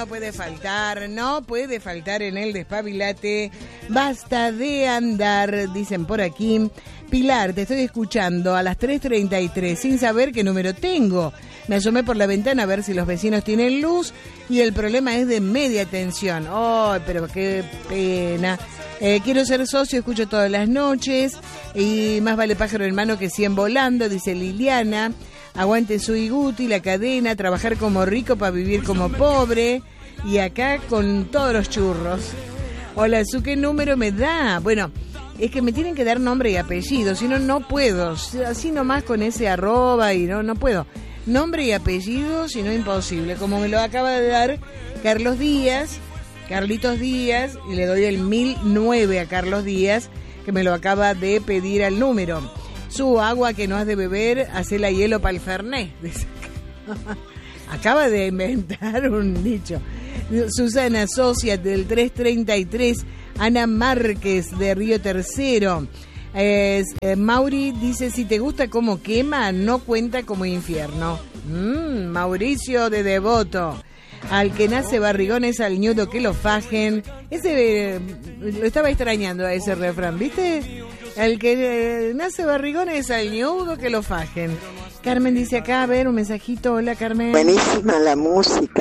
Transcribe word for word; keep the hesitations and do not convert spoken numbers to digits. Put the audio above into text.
no puede faltar, no puede faltar en el Despabilate. Basta de andar, dicen por aquí. Pilar, te estoy escuchando a las tres treinta y tres sin saber qué número tengo. Me asomé por la ventana a ver si los vecinos tienen luz y el problema es de media tensión. ¡Oh, pero qué pena! Eh, quiero ser socio, escucho todas las noches y más vale pájaro en mano que cien volando, dice Liliana. Aguante su Iguti, la cadena, trabajar como rico para vivir como pobre y acá con todos los churros. Hola, ¿su qué número me da? Bueno, es que me tienen que dar nombre y apellido, si no, no puedo. Así nomás con ese arroba y no, no puedo. Nombre y apellido, si no, imposible. Como me lo acaba de dar Carlos Díaz, Carlitos Díaz, y le doy el mil nueve a Carlos Díaz, que me lo acaba de pedir al número. Su agua que no has de beber, hacela hielo para el Fernet. Acaba de inventar un dicho. Susana Socia del tres treinta y tres, Ana Márquez de Río Tercero. Eh, eh, Mauri dice, si te gusta cómo quema, no cuenta como infierno. Mm, Mauricio de Devoto. Al que nace barrigón es al ñudo que lo fajen. Ese, eh, lo estaba extrañando a ese refrán, ¿viste? Al que eh, nace barrigón es al ñudo que lo fajen. Carmen dice acá, a ver, un mensajito. Hola, Carmen. Buenísima la música.